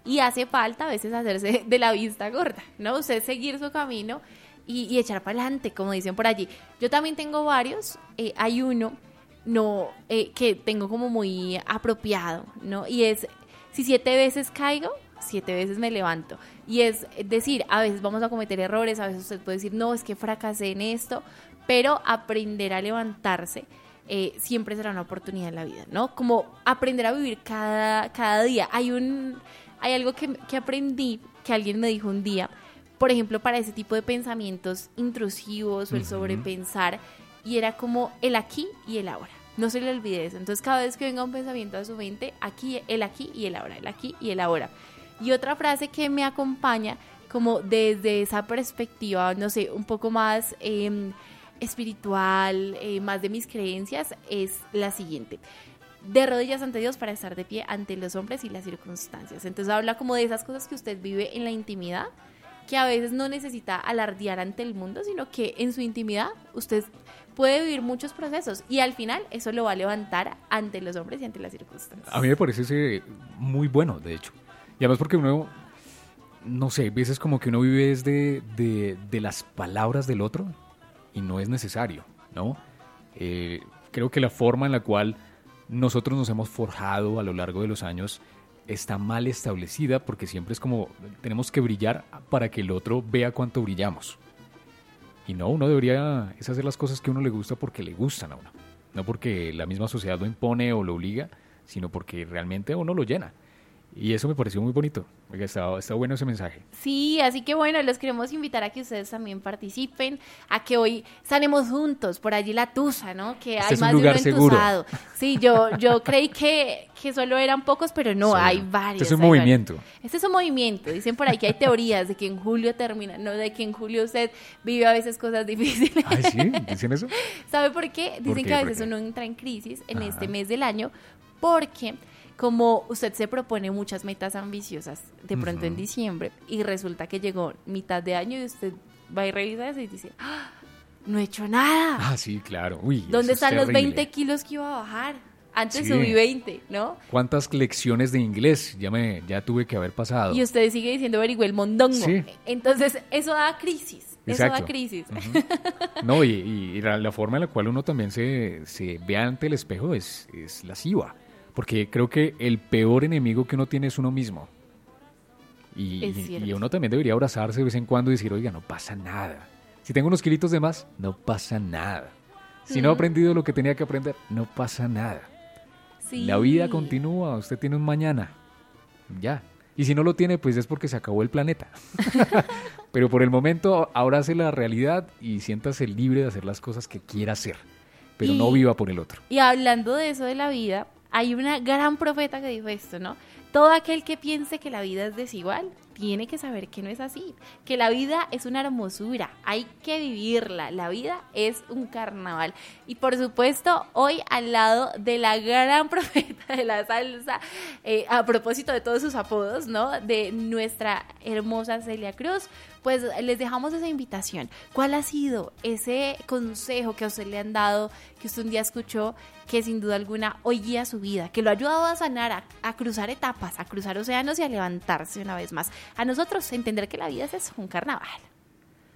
y hace falta a veces hacerse de la vista gorda, ¿no? Usted seguir su camino y echar para adelante, como dicen por allí. Yo también tengo varios, hay uno que tengo como muy apropiado, ¿no? Y es, si 7 veces caigo, 7 veces me levanto. Y es decir, a veces vamos a cometer errores, a veces usted puede decir, no, es que fracasé en esto, pero aprender a levantarse siempre será una oportunidad en la vida, ¿no? Como aprender a vivir cada día. Hay algo que aprendí, que alguien me dijo un día, por ejemplo, para ese tipo de pensamientos intrusivos o el sobrepensar, y era como el aquí y el ahora. No se le olvide eso. Entonces, cada vez que venga un pensamiento a su mente, aquí y el ahora, el aquí y el ahora. Y otra frase que me acompaña, como desde esa perspectiva, no sé, un poco más espiritual, más de mis creencias, es la siguiente: de rodillas ante Dios para estar de pie ante los hombres y las circunstancias. Entonces habla como de esas cosas que usted vive en la intimidad, que a veces no necesita alardear ante el mundo, sino que en su intimidad usted puede vivir muchos procesos y al final eso lo va a levantar ante los hombres y ante las circunstancias. A mí me parece muy bueno, de hecho. Y además porque uno, no sé, a veces como que uno vive desde de las palabras del otro y no es necesario, ¿no? Creo que la forma en la cual nosotros nos hemos forjado a lo largo de los años está mal establecida, porque siempre es como tenemos que brillar para que el otro vea cuánto brillamos. Y no, uno debería es hacer las cosas que a uno le gusta porque le gustan a uno, no porque la misma sociedad lo impone o lo obliga, sino porque realmente a uno lo llena. Y eso me pareció muy bonito. Oiga, está bueno ese mensaje. Sí, así que bueno, los queremos invitar a que ustedes también participen, a que hoy sanemos juntos, por allí la tusa, ¿no? Que hay más de uno entusado. Sí, yo creí que solo eran pocos, pero no, sí, hay varios. Este es un movimiento. Este es un movimiento. Dicen por ahí que hay teorías de que en julio termina, no, de que en julio usted vive a veces cosas difíciles. ¿Ay, sí? ¿Dicen eso? ¿Sabe por qué? Dicen que a veces uno entra en crisis en este mes del año, porque como usted se propone muchas metas ambiciosas de pronto en diciembre y resulta que llegó mitad de año y usted va y revisa eso y dice, ¡ah! No he hecho nada. Ah, sí, claro. Uy, ¿dónde están los 20 kilos que iba a bajar? Antes subí 20, ¿no? ¿Cuántas lecciones de inglés ya tuve que haber pasado? Y usted sigue diciendo averigüé el mondongo. Sí. Entonces, eso da crisis. Exacto. Eso da crisis. No, y la forma en la cual uno también se ve ante el espejo es lasciva. Porque creo que el peor enemigo que uno tiene es uno mismo. Y uno también debería abrazarse de vez en cuando y decir, oiga, no pasa nada. Si tengo unos kilitos de más, no pasa nada. Si no he aprendido lo que tenía que aprender, no pasa nada. Sí. La vida continúa, usted tiene un mañana. Ya. Y si no lo tiene, pues es porque se acabó el planeta. Pero por el momento, abrace la realidad y siéntase libre de hacer las cosas que quiera hacer. Pero no viva por el otro. Y hablando de eso de la vida, hay una gran profeta que dijo esto, ¿no? Todo aquel que piense que la vida es desigual, tiene que saber que no es así, que la vida es una hermosura, hay que vivirla, la vida es un carnaval. Y por supuesto, hoy al lado de la gran profeta de la salsa, a propósito de todos sus apodos, ¿no? De nuestra hermosa Celia Cruz, pues les dejamos esa invitación. ¿Cuál ha sido ese consejo que a usted le han dado, que usted un día escuchó, que sin duda alguna hoy guía su vida, que lo ha ayudado a sanar, a cruzar etapas, a cruzar océanos y a levantarse una vez más? A nosotros entender que la vida es eso, un carnaval.